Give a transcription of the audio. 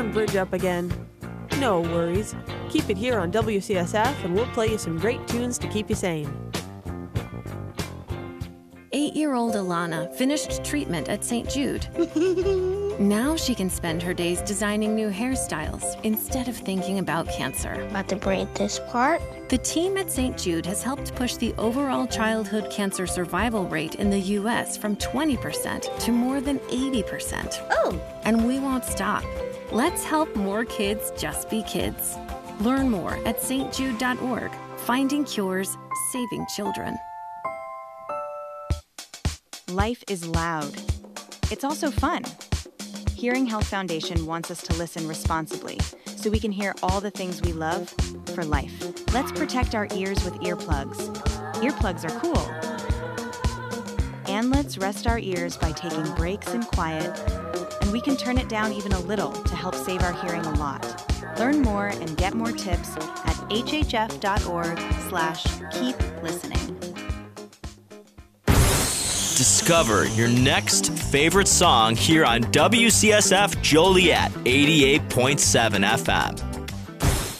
darn bridge up again. No worries. Keep it here on WCSF and we'll play you some great tunes to keep you sane. 8-year-old Alana finished treatment at St. Jude. Now she can spend her days designing new hairstyles instead of thinking about cancer. About to braid this part. The team at St. Jude has helped push the overall childhood cancer survival rate in the U.S. from 20% to more than 80%. Oh! And we won't stop. Let's help more kids just be kids. Learn more at stjude.org. Finding cures, saving children. Life is loud. It's also fun. Hearing Health Foundation wants us to listen responsibly so we can hear all the things we love for life. Let's protect our ears with earplugs. Earplugs are cool. And let's rest our ears by taking breaks in quiet, and we can turn it down even a little to help save our hearing a lot. Learn more and get more tips at hhf.org/keep-listening. Discover your next favorite song here on WCSF Joliet 88.7 FM.